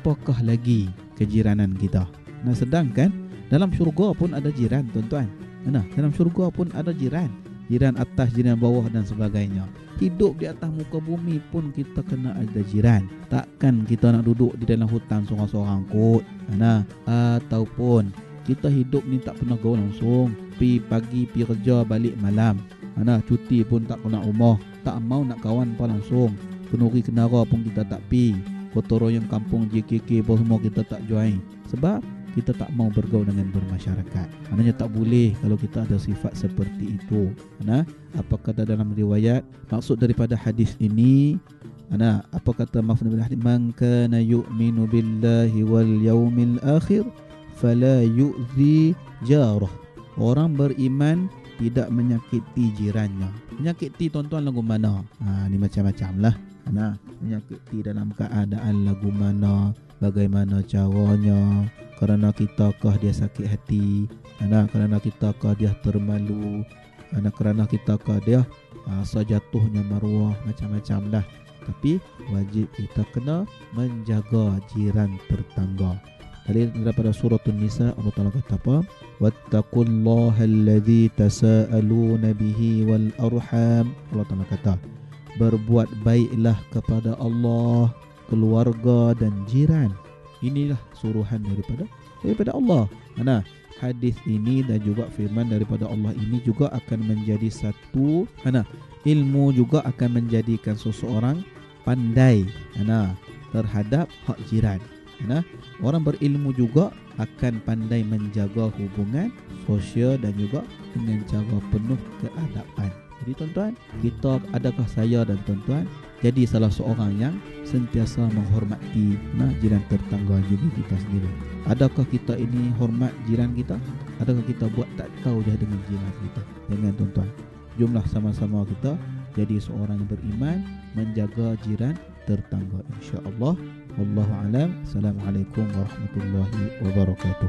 apakah lagi kejiranan kita. Nah, sedangkan dalam syurga pun ada jiran, tuan-tuan. Nah, dalam syurga pun ada jiran. Jiran atas, jiran bawah dan sebagainya. Hidup di atas muka bumi pun kita kena ada jiran. Takkan kita nak duduk di dalam hutan seorang-seorang kot. Nah, ataupun kita hidup ni tak pernah gaul langsung. Pi pagi, pi kerja, balik malam. Nah, cuti pun tak pernah rumah. Tak mau nak kawan apa langsung. Kenuri kenara pun kita tak pi. Gotong royong kampung JKK pun semua kita tak join. Sebab kita tak mau bergaul dengan bermasyarakat. Maknanya tak boleh kalau kita ada sifat seperti itu. Apa kata dalam riwayat? Maksud daripada hadis ini, apa kata mafhum hadis? Man kana yu'minu billahi wal yaumil akhir fala yu'zi jarah. Orang beriman tidak menyakiti jirannya. Menyakiti, tuan-tuan, lagu mana? Ni macam-macam lah. Menyakiti dalam keadaan lagu mana, bagaimana caranya, kerana kita kah dia sakit hati, kerana kita kah dia termalu, kerana kita kah dia sejatuhnya maruah, macam-macam lah. Tapi wajib kita kena menjaga jiran tetangga. Daripada surah An-Nisa, Allah Ta'ala kata apa? Wattaqullaha alladhi tasa'aluna bihi wal arham. Allah Ta'ala kata, berbuat baiklah kepada Allah, keluarga dan jiran. Inilah suruhan daripada Allah. Hadis ini dan juga firman daripada Allah ini juga akan menjadi satu ilmu, juga akan menjadikan seseorang pandai terhadap hak jiran. Orang berilmu juga akan pandai menjaga hubungan sosial dan juga dengan cara penuh keadaban. Jadi, tuan-tuan, kita, adakah saya dan tuan-tuan jadi salah seorang yang sentiasa menghormati jiran tetangga jadi kita sendiri? Adakah kita ini hormat jiran kita? Adakah kita buat tak tahu je dengan jiran kita? Jangan, tuan-tuan. Jumlah sama-sama kita jadi seorang yang beriman, menjaga jiran tetangga, insya-Allah. Wallahu a'lam. Assalamualaikum warahmatullahi wabarakatuh.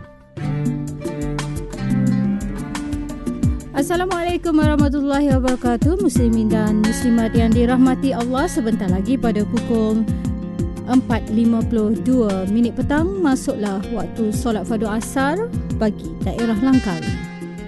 Assalamualaikum warahmatullahi wabarakatuh. Muslimin dan muslimat yang dirahmati Allah, sebentar lagi pada pukul 4.52 petang masuklah waktu solat fardu asar bagi daerah Langkawi.